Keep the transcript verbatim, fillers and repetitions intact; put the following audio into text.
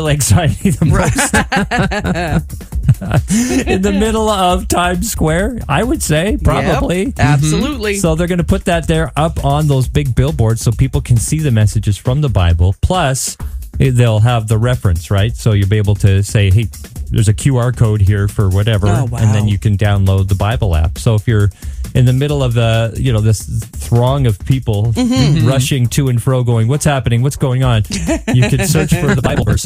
anxiety the most? In the middle of Times Square, I would say, probably. Yep, absolutely. So they're going to put that there up on those big billboards so people can see the messages from the Bible. Plus, they'll have the reference, right? So you'll be able to say, hey, there's a Q R code here for whatever, oh, wow. and then you can download the Bible app. So if you're in the middle of the, you know, this throng of people mm-hmm. rushing to and fro going, what's happening? What's going on? You can search for the Bible verse.